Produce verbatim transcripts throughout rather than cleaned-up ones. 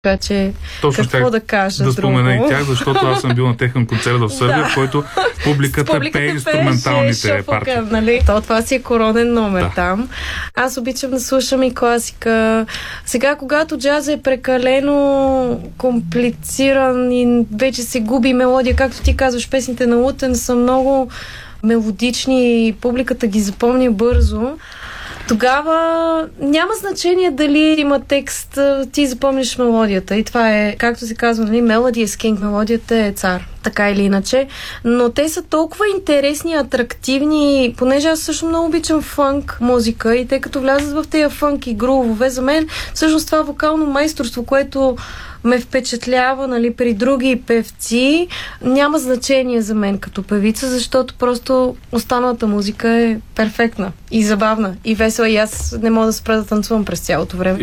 Така че точно какво щях да кажа да спомена друго? И тях, защото аз съм бил на техен концерт в Сърбия, Да. в който публиката, Публиката пее пее инструменталните шофъка, партии. нали? То, това си е коронен номер Да. там. Аз обичам да слушам и класика. Сега, когато джазът е прекалено комплициран и вече се губи мелодия, както ти казваш, песните на Лутен са много мелодични и публиката ги запомня бързо, тогава няма значение дали има текст, ти запомниш мелодията. И това е, както се казва, нали, Melody is King, мелодията е цар, така или иначе. Но те са толкова интересни, атрактивни, понеже аз също много обичам фънк музика и те като влязат в тези фънк и грувове, за мен всъщност това вокално майсторство, което ме впечатлява, нали, при други певци, няма значение за мен като певица, защото просто останалата музика е перфектна и забавна и весела и аз не мога да спра да танцувам през цялото време.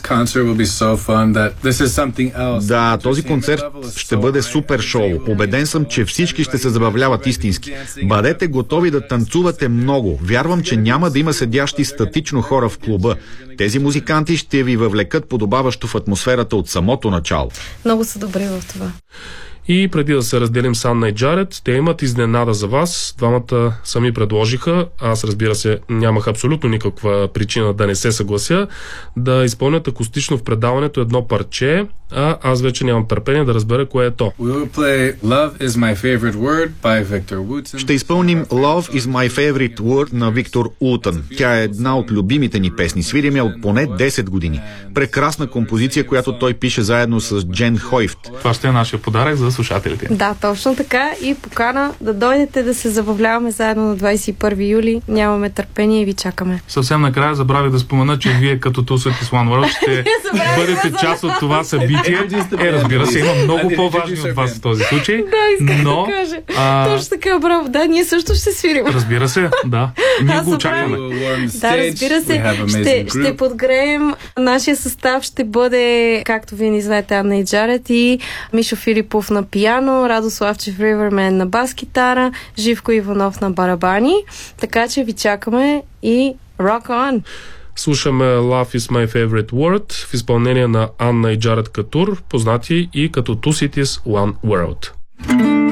Да, този концерт ще бъде супер шоу. Убеден съм, че всички ще се забавляват истински. Бъдете готови да танцувате много. Вярвам, че няма да има седящи статично хора в клуба. Тези музиканти ще ви въвлекат подобаващо в атмосферата от самото начало. Много са добри в това. И преди да се разделим с Анна и Джаред, те имат изненада за вас. Двамата сами предложиха, аз разбира се нямах абсолютно никаква причина да не се съглася, да изпълнят акустично в предаването едно парче, а аз вече нямам търпение да разбера кое е то. Ще изпълним Love is my favorite word на Виктор Ултън. Тя е една от любимите ни песни. Свирим я от поне десет години. Прекрасна композиция, която той пише заедно с Джен Хойфт. Това ще е нашия подарък за слушателите. Да, точно така и покана да дойдете да се забавляваме заедно на двадесет и първи юли. Нямаме търпение и ви чакаме. Съвсем накрая забравих да спомена, че вие като Two Cities One World ще бъдете част от това събитие. Е, разбира се, има много по-важни от вас в този случай. Да, исках но, да кажа. А... Точно така, браво. Да, ние също ще свирим. Разбира се, да. Ние Аз го очакваме. Да, разбира се. Ще, ще подгреем. Нашия състав ще бъде, както вие ни знаете, Анна и Джаред и Мишо Филипов на пиано, Радо Славчев Ривермен на бас-китара, Живко Иванов на барабани. Така че ви чакаме и rock on! Слушаме Love is my favorite word в изпълнение на Анна и Джаред Катур, познати и като Two Cities One World.